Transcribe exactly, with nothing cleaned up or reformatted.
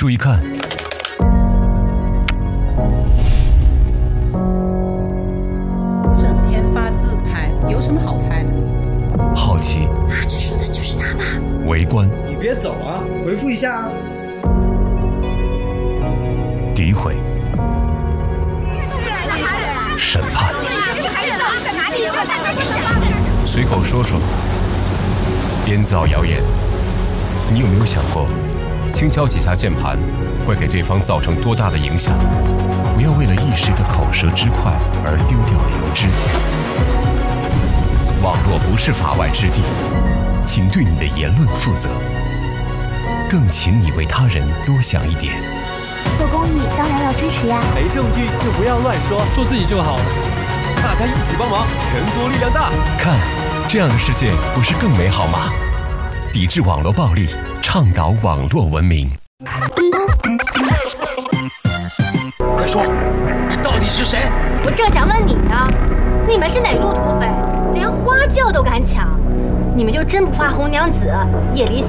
注意看。 整天发自拍，有什么好拍的？ 好奇。 啊，这说的就是他吧？ 围观。 你别走啊，回复一下啊。 诋毁。审判。随口说说。编造谣言。你有没有想过，轻敲几下键盘会给对方造成多大的影响？不要为了一时的口舌之快而丢掉良知。网络不是法外之地，请对你的言论负责，更请你为他人多想一点。 做公益当然要支持呀， 没证据就不要乱说， 做自己就好了。 大家一起帮忙，人多力量大。 看，这样的世界不是更美好吗？抵制网络暴力，倡导网络文明。 快说，你到底是谁？ 我正想问你呢，你们是哪路土匪，连花轿都敢抢？你们就真不怕红娘子夜里